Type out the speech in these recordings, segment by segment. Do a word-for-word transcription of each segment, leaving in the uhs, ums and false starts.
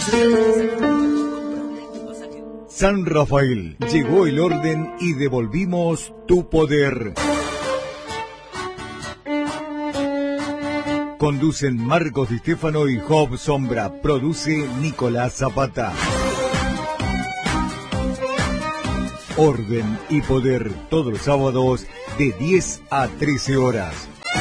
San Rafael, llegó el orden y devolvimos tu poder. Conducen Marcos Di Stefano y Job Sombra. Produce Nicolás Zapata. Orden y poder, todos los sábados de diez a trece horas.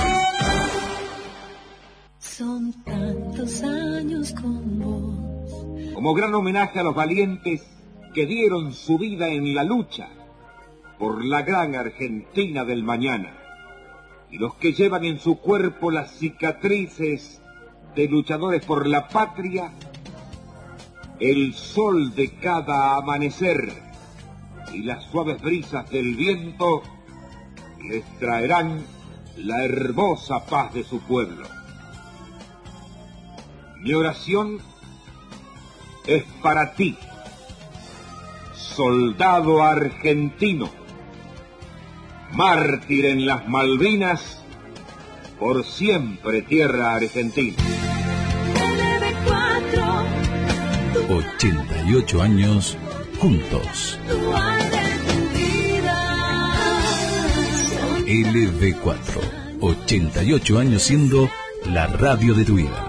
Son tantos años con vos. Como gran homenaje a los valientes que dieron su vida en la lucha por la gran Argentina del mañana, y los que llevan en su cuerpo las cicatrices de luchadores por la patria, el sol de cada amanecer y las suaves brisas del viento les traerán la hermosa paz de su pueblo. Mi oración es para ti, soldado argentino, mártir en las Malvinas, por siempre tierra argentina. ochenta y ocho años juntos. L V cuatro, ochenta y ocho años siendo la radio de tu vida.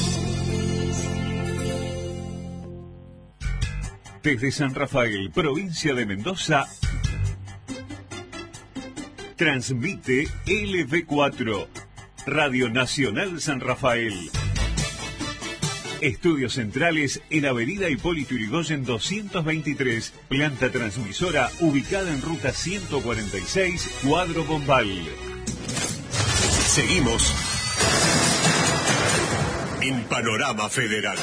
Desde San Rafael, provincia de Mendoza, transmite L V cuatro, Radio Nacional San Rafael. Estudios centrales en Avenida Hipólito Yrigoyen doscientos veintitrés, planta transmisora ubicada en ruta ciento cuarenta y seis, Cuadro Bombal. Seguimos en Panorama Federal.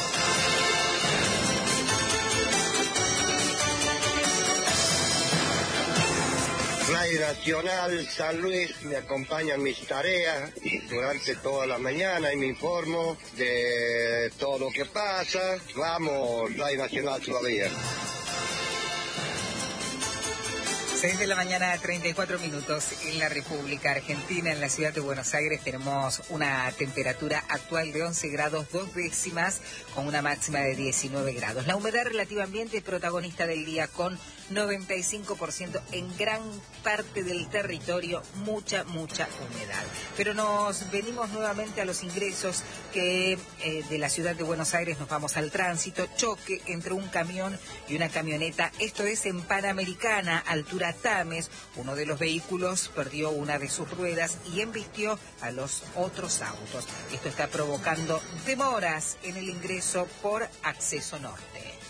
Radio Nacional San Luis me acompaña en mis tareas durante toda la mañana y me informo de todo lo que pasa. Vamos, Radio Nacional todavía. seis de la mañana, treinta y cuatro minutos en la República Argentina. En la ciudad de Buenos Aires tenemos una temperatura actual de once grados dos décimas con una máxima de diecinueve grados. La humedad relativa ambiente protagonista del día con noventa y cinco por ciento en gran parte del territorio, mucha, mucha humedad. Pero nos venimos nuevamente a los ingresos que eh, de la ciudad de Buenos Aires nos vamos al tránsito. Choque entre un camión y una camioneta. Esto es en Panamericana, altura Tames. Uno de los vehículos perdió una de sus ruedas y embistió a los otros autos. Esto está provocando demoras en el ingreso por acceso norte.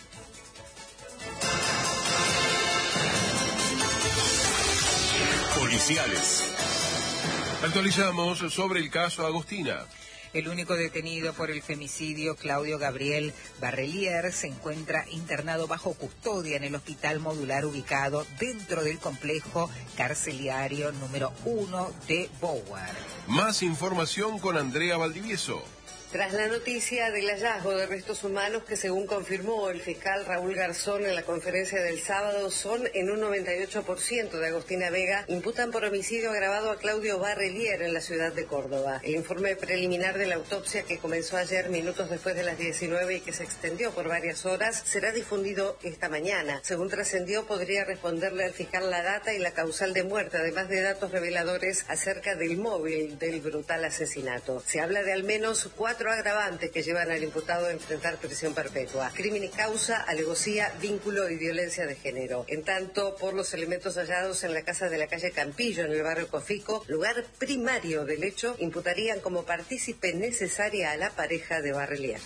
Policiales. Actualizamos sobre el caso Agostina. El único detenido por el femicidio, Claudio Gabriel Barrelier, se encuentra internado bajo custodia en el hospital modular ubicado dentro del complejo carcelario número uno de Bower. Más información con Andrea Valdivieso. Tras la noticia del hallazgo de restos humanos que, según confirmó el fiscal Raúl Garzón en la conferencia del sábado, son en un noventa y ocho por ciento de Agostina Vega, imputan por homicidio agravado a Claudio Barrelier en la ciudad de Córdoba. El informe preliminar de la autopsia, que comenzó ayer minutos después de las diecinueve y que se extendió por varias horas, será difundido esta mañana. Según trascendió, podría responderle al fiscal la data y la causal de muerte, además de datos reveladores acerca del móvil del brutal asesinato. Se habla de al menos cuatro agravantes que llevan al imputado a enfrentar prisión perpetua: crimen y causa, alevosía, vínculo y violencia de género. En tanto, por los elementos hallados en la casa de la calle Campillo, en el barrio Cofico, lugar primario del hecho, imputarían como partícipe necesaria a la pareja de Barrelier.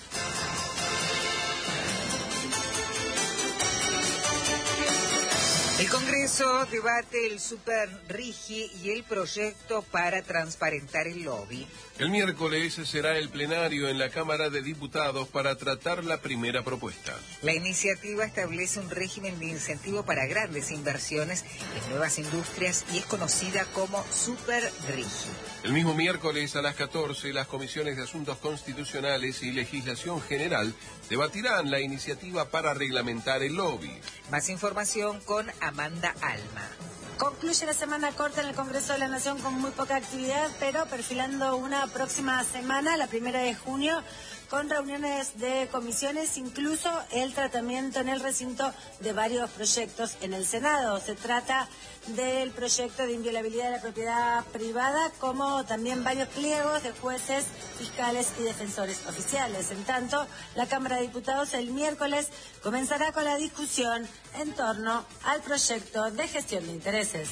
El Congreso debate el Super Rigi y el proyecto para transparentar el lobby. El miércoles será el plenario en la Cámara de Diputados para tratar la primera propuesta. La iniciativa establece un régimen de incentivo para grandes inversiones en nuevas industrias y es conocida como Super Rigi. El mismo miércoles a las catorce, las comisiones de Asuntos Constitucionales y Legislación General debatirán la iniciativa para reglamentar el lobby. Más información con Amanda Alma. Concluye la semana corta en el Congreso de la Nación con muy poca actividad, pero perfilando una próxima semana, la primera de junio, con reuniones de comisiones, incluso el tratamiento en el recinto de varios proyectos en el Senado. Se trata del proyecto de inviolabilidad de la propiedad privada, como también varios pliegos de jueces, fiscales y defensores oficiales. En tanto, la Cámara de Diputados el miércoles comenzará con la discusión en torno al proyecto de gestión de intereses.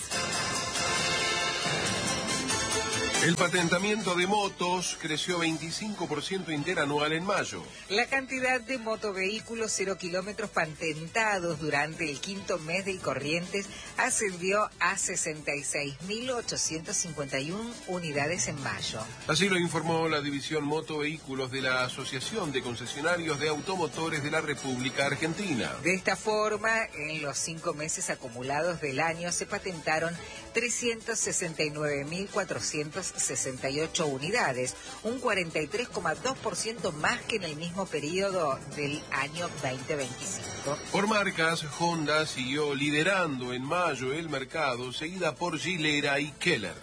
El patentamiento de motos creció veinticinco por ciento interanual en mayo. La cantidad de motovehículos cero kilómetros patentados durante el quinto mes de Corrientes ascendió a sesenta y seis mil ochocientos cincuenta y uno unidades en mayo. Así lo informó la división Motovehículos de la Asociación de Concesionarios de Automotores de la República Argentina. De esta forma, en los cinco meses acumulados del año se patentaron trescientos sesenta y nueve mil cuatrocientos sesenta y ocho unidades, un cuarenta y tres coma dos por ciento más que en el mismo periodo del año veinte veinticinco. Por marcas, Honda siguió liderando en mayo el mercado, seguida por Gilera y Keller.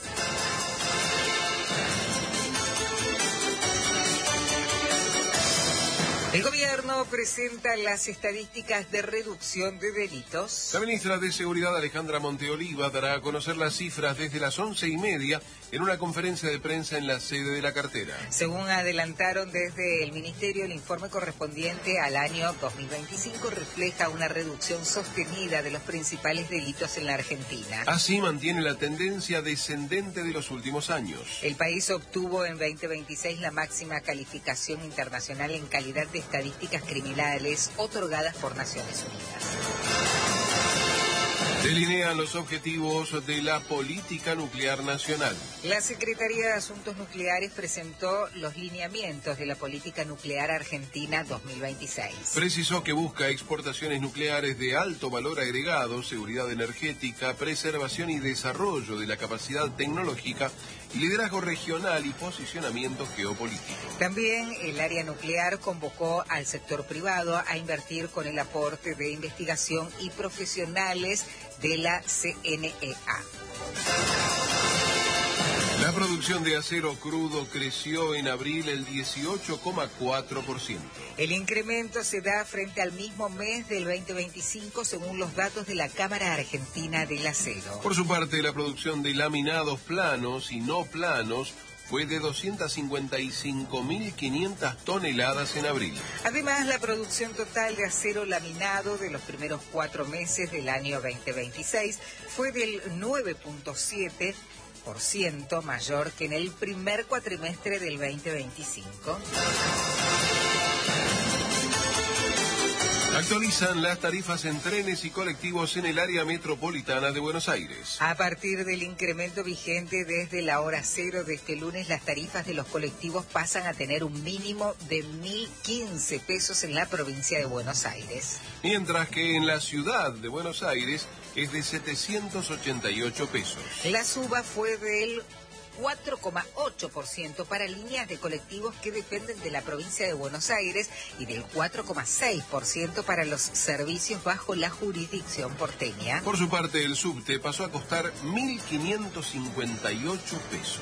El gobierno presenta las estadísticas de reducción de delitos. La ministra de Seguridad, Alejandra Monteoliva, dará a conocer las cifras desde las once y media en una conferencia de prensa en la sede de la cartera. Según adelantaron desde el Ministerio, el informe correspondiente al año dos mil veinticinco refleja una reducción sostenida de los principales delitos en la Argentina. Así mantiene la tendencia descendente de los últimos años. El país obtuvo en veinte veintiséis la máxima calificación internacional en calidad de estadísticas criminales otorgadas por Naciones Unidas. Delinean los objetivos de la política nuclear nacional. La Secretaría de Asuntos Nucleares presentó los lineamientos de la política nuclear argentina dos mil veintiséis. Precisó que busca exportaciones nucleares de alto valor agregado, seguridad energética, preservación y desarrollo de la capacidad tecnológica, liderazgo regional y posicionamiento geopolítico. También el área nuclear convocó al sector privado a invertir con el aporte de investigación y profesionales de la C N E A. La producción de acero crudo creció en abril el dieciocho coma cuatro por ciento. El incremento se da frente al mismo mes del veinte veinticinco, según los datos de la Cámara Argentina del Acero. Por su parte, la producción de laminados planos y no planos fue de doscientas cincuenta y cinco mil quinientas toneladas en abril. Además, la producción total de acero laminado de los primeros cuatro meses del año veinte veintiséis fue del nueve punto siete por ciento mayor que en el primer cuatrimestre del veinte veinticinco. Actualizan las tarifas en trenes y colectivos en el área metropolitana de Buenos Aires. A partir del incremento vigente desde la hora cero de este lunes, las tarifas de los colectivos pasan a tener un mínimo de mil quince pesos en la provincia de Buenos Aires. Mientras que en la ciudad de Buenos Aires es de setecientos ochenta y ocho pesos. La suba fue del cuatro coma ocho por ciento para líneas de colectivos que dependen de la provincia de Buenos Aires y del cuatro coma seis por ciento para los servicios bajo la jurisdicción porteña. Por su parte, el subte pasó a costar mil quinientos cincuenta y ocho pesos.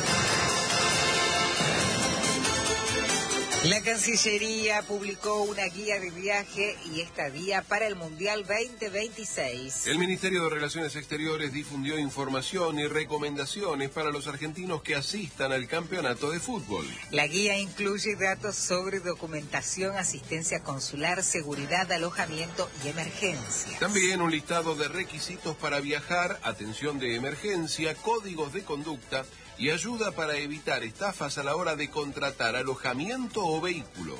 La Cancillería publicó una guía de viaje y estadía para el Mundial veinte veintiséis. El Ministerio de Relaciones Exteriores difundió información y recomendaciones para los argentinos que asistan al campeonato de fútbol. La guía incluye datos sobre documentación, asistencia consular, seguridad, alojamiento y emergencia. También un listado de requisitos para viajar, atención de emergencia, códigos de conducta y ayuda para evitar estafas a la hora de contratar alojamiento o vehículos.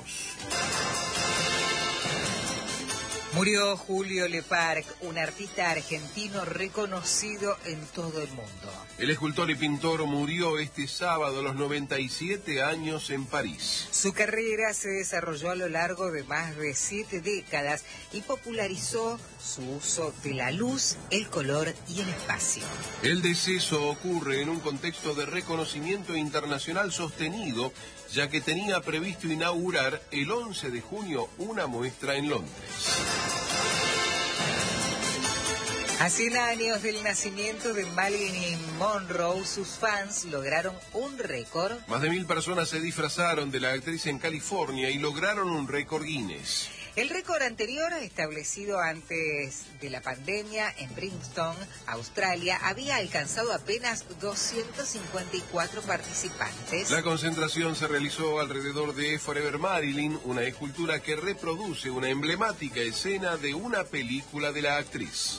Murió Julio Leparc, un artista argentino reconocido en todo el mundo. El escultor y pintor murió este sábado a los noventa y siete años en París. Su carrera se desarrolló a lo largo de más de siete décadas y popularizó su uso de la luz, el color y el espacio. El deceso ocurre en un contexto de reconocimiento internacional sostenido, ya que tenía previsto inaugurar el once de junio una muestra en Londres. A cien años del nacimiento de Marilyn Monroe, sus fans lograron un récord. Más de mil personas se disfrazaron de la actriz en California y lograron un récord Guinness. El récord anterior, establecido antes de la pandemia en Brixton, Australia, había alcanzado apenas doscientos cincuenta y cuatro participantes. La concentración se realizó alrededor de Forever Marilyn, una escultura que reproduce una emblemática escena de una película de la actriz.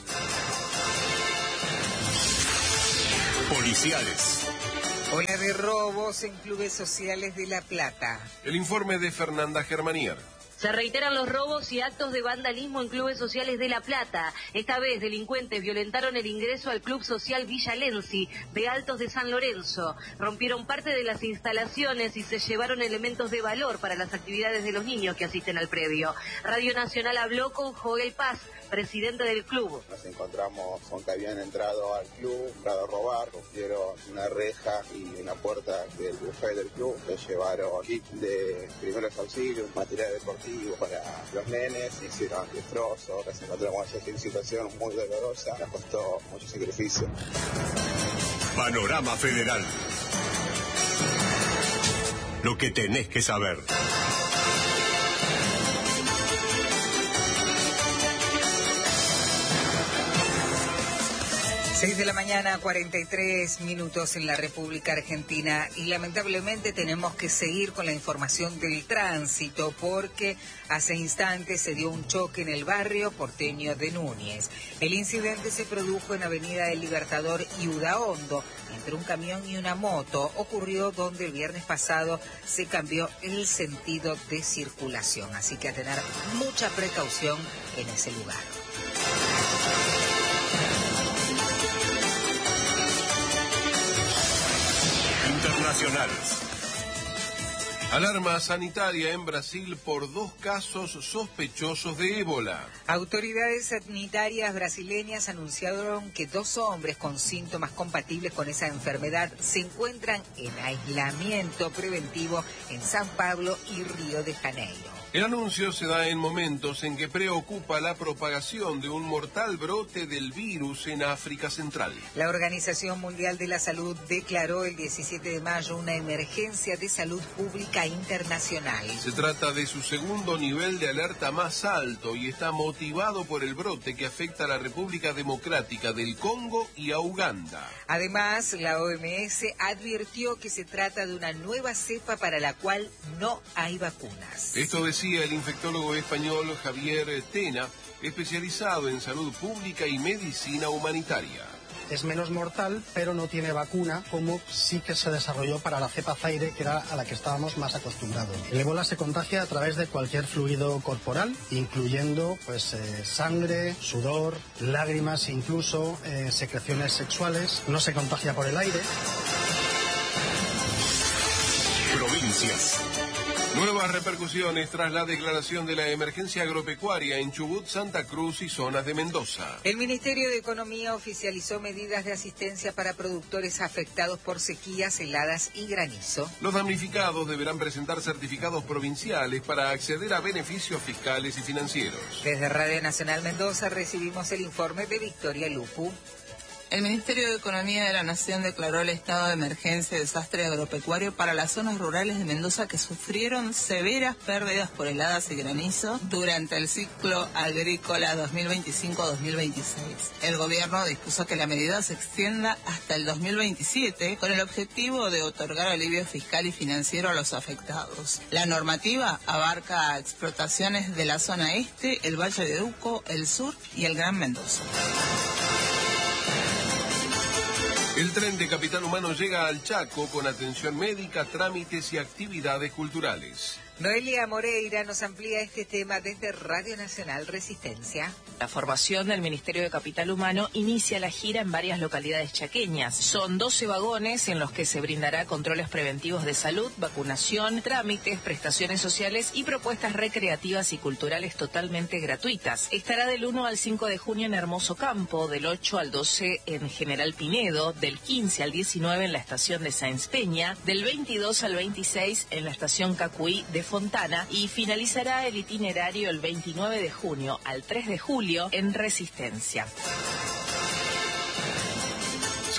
Policiales. Ola de robos en clubes sociales de La Plata. El informe de Fernanda Germanier. Se reiteran los robos y actos de vandalismo en clubes sociales de La Plata. Esta vez, delincuentes violentaron el ingreso al Club Social Villa Lenzi, de Altos de San Lorenzo. Rompieron parte de las instalaciones y se llevaron elementos de valor para las actividades de los niños que asisten al predio. Radio Nacional habló con Joel Paz, presidente del club. Nos encontramos con que habían entrado al club, entrado a robar, rompieron una reja y una puerta del buffet del club, se llevaron kit de primeros auxilios, material deportivo para los nenes, hicieron destrozos, nos encontramos en una situación muy dolorosa, nos costó mucho sacrificio. Panorama Federal. Lo que tenés que saber. seis de la mañana, cuarenta y tres minutos en la República Argentina, y lamentablemente tenemos que seguir con la información del tránsito porque hace instantes se dio un choque en el barrio porteño de Núñez. El incidente se produjo en Avenida del Libertador y Udaondo, entre un camión y una moto. Ocurrió donde el viernes pasado se cambió el sentido de circulación, así que a tener mucha precaución en ese lugar. Internacionales. Alarma sanitaria en Brasil por dos casos sospechosos de ébola. Autoridades sanitarias brasileñas anunciaron que dos hombres con síntomas compatibles con esa enfermedad se encuentran en aislamiento preventivo en San Pablo y Río de Janeiro. El anuncio se da en momentos en que preocupa la propagación de un mortal brote del virus en África Central. La Organización Mundial de la Salud declaró el diecisiete de mayo una emergencia de salud pública internacional. Se trata de su segundo nivel de alerta más alto y está motivado por el brote que afecta a la República Democrática del Congo y a Uganda. Además, la O M S advirtió que se trata de una nueva cepa para la cual no hay vacunas. Esto decía el infectólogo español Javier Tena, especializado en salud pública y medicina humanitaria. Es menos mortal, pero no tiene vacuna, como sí que se desarrolló para la cepa Zaire, que era a la que estábamos más acostumbrados. El ébola se contagia a través de cualquier fluido corporal, incluyendo pues eh, sangre, sudor, lágrimas, incluso eh, secreciones sexuales. No se contagia por el aire. Provincias. Nuevas repercusiones tras la declaración de la emergencia agropecuaria en Chubut, Santa Cruz y zonas de Mendoza. El Ministerio de Economía oficializó medidas de asistencia para productores afectados por sequías, heladas y granizo. Los damnificados deberán presentar certificados provinciales para acceder a beneficios fiscales y financieros. Desde Radio Nacional Mendoza recibimos el informe de Victoria Lupu. El Ministerio de Economía de la Nación declaró el estado de emergencia y desastre agropecuario para las zonas rurales de Mendoza que sufrieron severas pérdidas por heladas y granizo durante el ciclo agrícola dos mil veinticinco dos mil veintiséis. El gobierno dispuso que la medida se extienda hasta el dos mil veintisiete con el objetivo de otorgar alivio fiscal y financiero a los afectados. La normativa abarca explotaciones de la zona este, el Valle de Uco, el sur y el Gran Mendoza. El tren de Capital Humano llega al Chaco con atención médica, trámites y actividades culturales. Noelia Moreira nos amplía este tema desde Radio Nacional Resistencia. La formación del Ministerio de Capital Humano inicia la gira en varias localidades chaqueñas. Son doce vagones en los que se brindará controles preventivos de salud, vacunación, trámites, prestaciones sociales y propuestas recreativas y culturales totalmente gratuitas. Estará del uno al cinco de junio en Hermoso Campo, del ocho al doce en General Pinedo, del quince al diecinueve en la estación de Sáenz Peña, del veintidós al veintiséis en la estación Cacuí de Fontana y finalizará el itinerario el veintinueve de junio al tres de julio en Resistencia.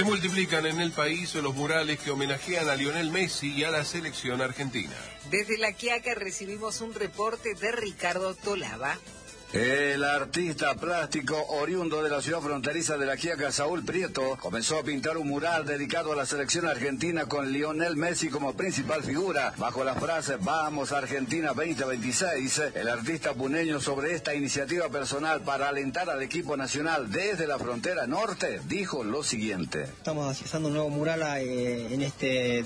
Se multiplican en el país los murales que homenajean a Lionel Messi y a la selección argentina. Desde La Quiaca recibimos un reporte de Ricardo Tolaba. El artista plástico oriundo de la ciudad fronteriza de La Quiaca, Saúl Prieto, comenzó a pintar un mural dedicado a la selección argentina con Lionel Messi como principal figura. Bajo la frase "Vamos Argentina veinte veintiséis", el artista puneño, sobre esta iniciativa personal para alentar al equipo nacional desde la frontera norte, dijo lo siguiente. Estamos haciendo un nuevo mural eh, en este